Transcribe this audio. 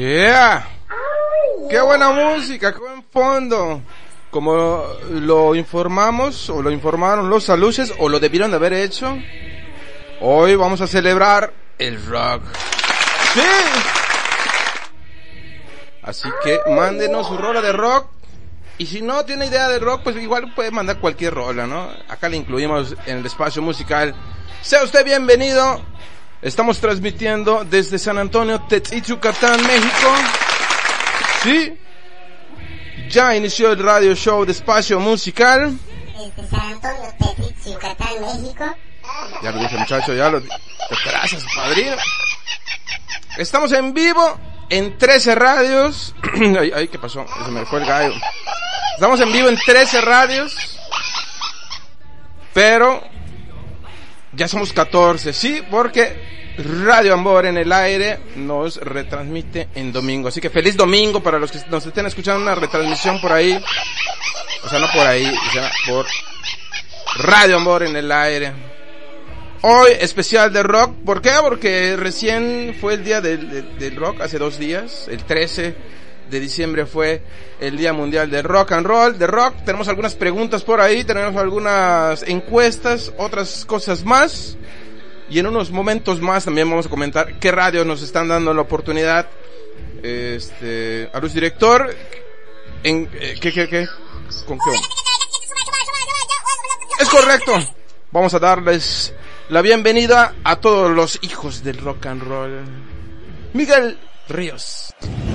Yeah. Qué buena música, qué buen fondo. Como lo informamos o lo informaron los saluces o lo debieron de haber hecho, hoy vamos a celebrar el rock. Sí. Así que mándenos su rola de rock. Y si no tiene idea de rock, pues igual puede mandar cualquier rola, ¿no? Acá le incluimos en el espacio musical. Sea usted bienvenido. Estamos transmitiendo desde San Antonio, Tetzitz, Yucatán, México. Sí. Ya inició el radio show de espacio musical. Desde San Antonio, Tetzitz, Yucatán, México. Ya lo dije, muchacho, ya lo dije. Gracias, padrino. Estamos en vivo en 13 radios. Ay, ¿qué pasó? Se me fue el gallo. Estamos en vivo en 13 radios. Pero ya somos 14, sí, porque Radio Ambor en el aire nos retransmite en domingo. Así que feliz domingo para los que nos estén escuchando una retransmisión por ahí. O sea, no por ahí, o sea, por Radio Ambor en el aire. Hoy especial de rock. ¿Por qué? Porque recién fue el día del rock, hace 2 días. El 13 de diciembre fue el Día Mundial del Rock and Roll, de rock. Tenemos algunas preguntas por ahí, tenemos algunas encuestas, otras cosas más. Y en unos momentos más también vamos a comentar qué radios nos están dando la oportunidad. A Luz Director, ¿qué? ¿Con qué? Es correcto. Vamos a darles la bienvenida a todos los hijos del rock and roll. Miguel Ríos.